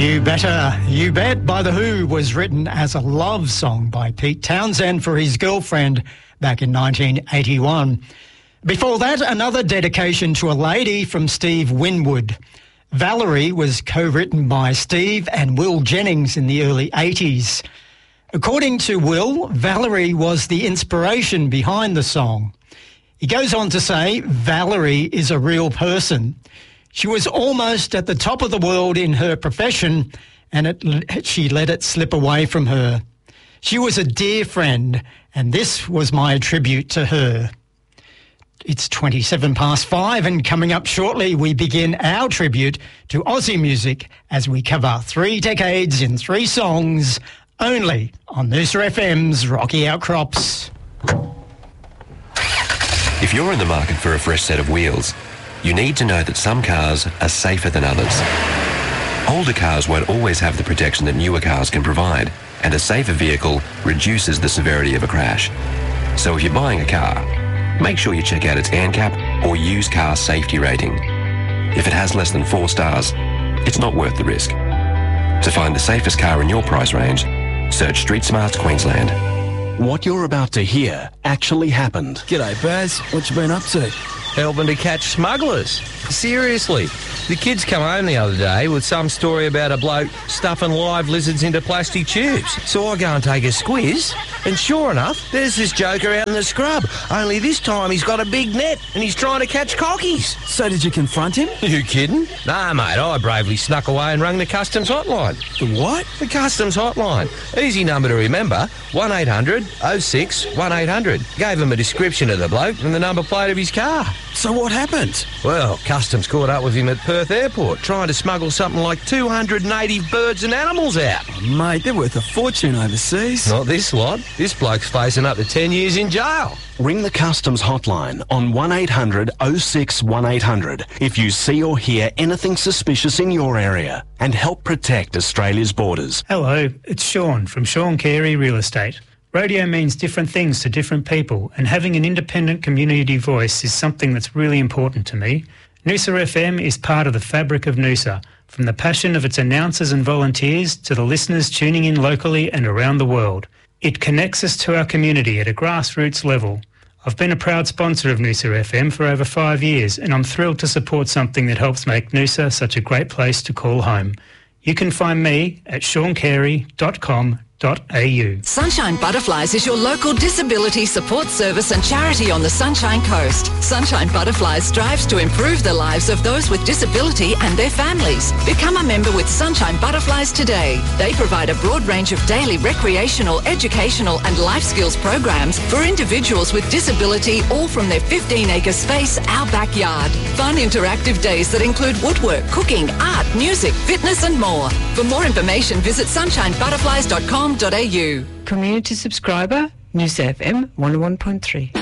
You Better, You Bet by The Who was written as a love song by Pete Townsend for his girlfriend back in 1981. Before that, another dedication to a lady from Steve Winwood. Valerie was co-written by Steve and Will Jennings in the early 80s. According to Will, Valerie was the inspiration behind the song. He goes on to say, Valerie is a real person. She was almost at the top of the world in her profession, and she let it slip away from her. She was a dear friend, and this was my tribute to her. It's 5:27, and coming up shortly, we begin our tribute to Aussie music as we cover 3 decades in 3 songs, only on Noosa FM's Rocky Outcrops. If you're in the market for a fresh set of wheels, you need to know that some cars are safer than others. Older cars won't always have the protection that newer cars can provide, and a safer vehicle reduces the severity of a crash. So if you're buying a car, make sure you check out its ANCAP or used car safety rating. If it has less than 4 stars, it's not worth the risk. To find the safest car in your price range, search Street Smarts Queensland. What you're about to hear actually happened. G'day, Baz. What you been up to? Helping to catch smugglers. Seriously. The kids come home the other day with some story about a bloke stuffing live lizards into plastic tubes. So I go and take a squiz, and sure enough, there's this joker out in the scrub. Only this time he's got a big net, and he's trying to catch cockies. So did you confront him? You kidding? Nah, mate, I bravely snuck away and rung the customs hotline. The what? The customs hotline. Easy number to remember, 1800 06 1800. Gave him a description of the bloke and the number plate of his car. So what happened? Well, customs caught up with him at Perth Airport, trying to smuggle something like 280 birds and animals out. Oh, mate, they're worth a fortune overseas. Not this lot. This bloke's facing up to 10 years in jail. Ring the customs hotline on 1800 06 1800 if you see or hear anything suspicious in your area, and help protect Australia's borders. Hello, it's Sean from Sean Carey Real Estate. Radio means different things to different people, and having an independent community voice is something that's really important to me. Noosa FM is part of the fabric of Noosa, from the passion of its announcers and volunteers to the listeners tuning in locally and around the world. It connects us to our community at a grassroots level. I've been a proud sponsor of Noosa FM for over 5 years, and I'm thrilled to support something that helps make Noosa such a great place to call home. You can find me at seancarey.com.au. Sunshine Butterflies is your local disability support service and charity on the Sunshine Coast. Sunshine Butterflies strives to improve the lives of those with disability and their families. Become a member with Sunshine Butterflies today. They provide a broad range of daily recreational, educational and life skills programs for individuals with disability, all from their 15-acre space, our backyard. Fun interactive days that include woodwork, cooking, art, music, fitness and more. For more information, visit sunshinebutterflies.com.au. Community subscriber, Noosa FM 101.3.